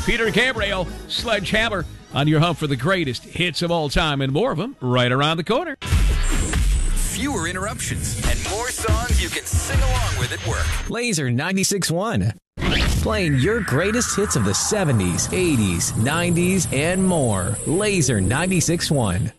Peter Gabriel, Sledgehammer, on your home for the greatest hits of all time, and more of them right around the corner. Fewer interruptions and more songs you can sing along with at work. Laser 96.1. Playing your greatest hits of the 70s, 80s, 90s, and more. Laser 96.1.